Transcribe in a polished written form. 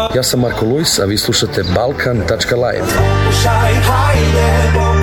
Ja sam Marko Luis, a vi slušate Balkan.live. Pokušaj, hajde,